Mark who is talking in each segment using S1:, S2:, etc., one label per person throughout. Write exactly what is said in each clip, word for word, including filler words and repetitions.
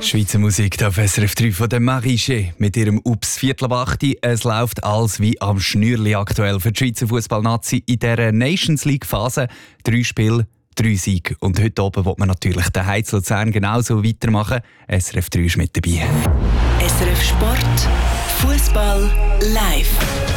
S1: Schweizer Musik auf S R F drei von der Mariché mit ihrem Ups Viertel ab acht. Es läuft alles wie am Schnürli aktuell für die Schweizer Fußballnazi in dieser Nations League Phase. Drei Spiele, drei Siege. Und heute oben will man natürlich den Heiz Luzern genauso weitermachen. S R F drei ist mit dabei.
S2: S R F Sport, Fußball live.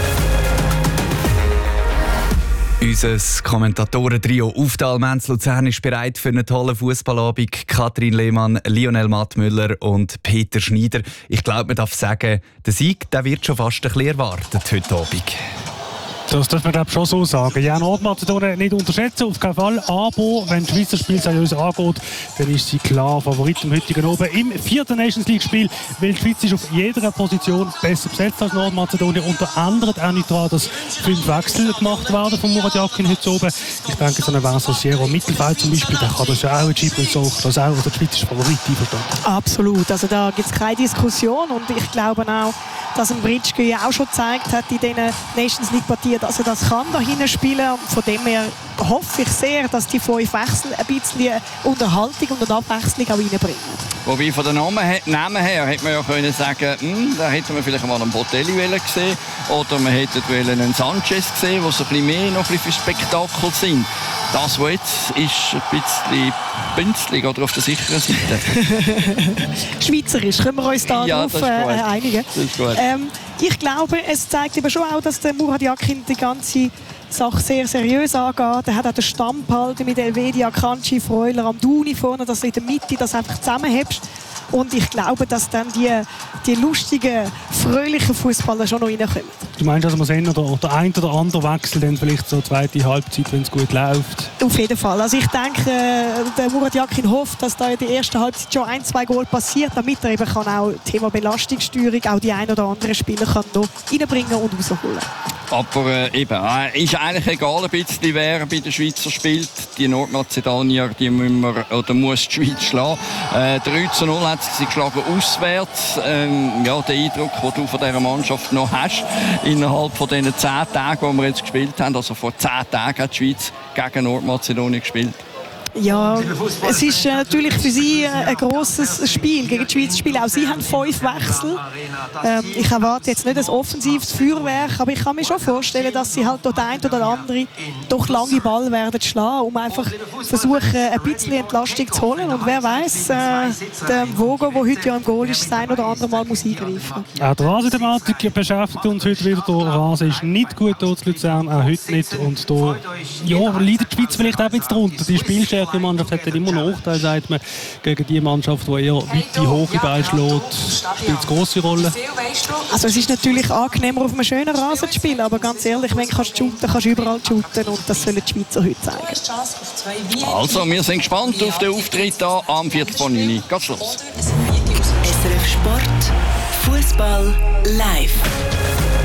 S1: Unser Kommentatoren-Trio Auftal Menz Luzern ist bereit für einen tollen Fußballabend. Katrin Lehmann, Lionel Mattmüller und Peter Schneider. Ich glaube, man darf sagen, der Sieg der wird schon fast ein bisschen erwartet heute Abend.
S3: Das darf man schon so sagen. Ja, Nordmazedonien nicht unterschätzen, auf keinen Fall. Aber wenn das Schweizer Spiel seriös angeht, dann ist sie klar Favorit im heutigen Oben im vierten Nations League Spiel. Weil die Schweiz ist auf jeder Position besser besetzt als Nordmazedonien. Unter anderem auch nicht daran, dass fünf Wechsel gemacht werden von Murat Yakin heute oben. Ich denke, so ein Vincent Sierra im Mittelfeld zum Beispiel, der kann das ja auch achievement so, dass auch der Schweizer Favorit einverstanden.
S4: Absolut. Also da gibt es keine Diskussion. Und ich glaube auch, dass ein Britschke ja auch schon gezeigt hat in diesen Nations League Partien, dass er das kann da hinten spielen. Von dem her hoffe ich sehr, dass die fünf Wechsel ein bisschen Unterhaltung und eine Abwechslung auch reinbringen.
S5: Wobei von den Namen, Namen her hätte man ja können sagen, hm, da hätte man vielleicht mal einen Botelli gesehen oder man hätte einen Sanchez gesehen, die so ein bisschen mehr noch ein bisschen für Spektakel sind. Das, was jetzt ist, ein bisschen bünzlig oder auf der sicheren Seite.
S4: Schweizerisch, können wir uns da
S5: ja,
S4: darauf äh, einigen?
S5: Das ist gut.
S4: Ähm, ich glaube, es zeigt eben schon auch, dass der Murat Yakin die ganze Sache sehr seriös angeht. Er hat auch den Stamm behalten mit Elvedia, Kanchi, Freuler, Amdouni vorne, dass du in der Mitte das einfach zusammenhebst. Und ich glaube, dass dann die, die lustigen, fröhlichen Fußballer schon noch reinkommen.
S3: Du meinst, dass man sehen, oder der ein oder andere Wechsel dann vielleicht so zweite Halbzeit, wenn es gut läuft?
S4: Auf jeden Fall. Also ich denke, der Murat Yakin hofft, dass da in der ersten Halbzeit schon ein, zwei Goal passiert, damit er eben kann auch Thema Belastungssteuerung, auch die ein oder anderen Spieler kann noch reinbringen und rausholen.
S5: Aber äh, eben, äh, ist eigentlich egal, ein bisschen, wer bei den Schweizer spielt. Die Nordmazedonier, die müssen wir, oder muss die Schweiz schlagen. Äh, drei zu null hat sie geschlagen auswärts. Ähm, ja, der Eindruck, den du von dieser Mannschaft noch hast, innerhalb von diesen zehn Tagen, die wir jetzt gespielt haben, also vor zehn Tagen hat die Schweiz gegen Nordmazedonien gespielt.
S4: Ja, es ist äh, natürlich für sie äh, ein grosses Spiel gegen die Schweiz spielen. Auch sie haben fünf Wechsel. Ähm, ich erwarte jetzt nicht ein offensives Feuerwerk, aber ich kann mir schon vorstellen, dass sie halt dort ein oder andere doch lange Ball werden schlagen, um einfach versuchen, ein bisschen Entlastung zu holen. Und wer weiß, äh, der Vogo, der heute ja im Goal ist, sein oder andere Mal muss eingreifen.
S3: Auch die Rasenthematik beschäftigt uns heute wieder. Der Rasen ist nicht gut dort zu Luzern, auch heute nicht. Und da ja, leidet die Schweiz vielleicht auch ein bisschen drunter. Die Spielstärke die Mannschaft hat dann immer einen Nachteil, sagt man, gegen die Mannschaft, die eher weite, hohe Beine schlägt, spielt es grosse Rolle.
S4: Also es ist natürlich angenehmer, auf einem schönen Rasen zu spielen, aber ganz ehrlich, wenn du shooten kannst, kannst du überall shooten und das sollen die Schweizer heute zeigen.
S5: Also, wir sind gespannt auf den Auftritt hier am Viertel vor neun. Geht's los.
S2: S R F Sport, Fußball live.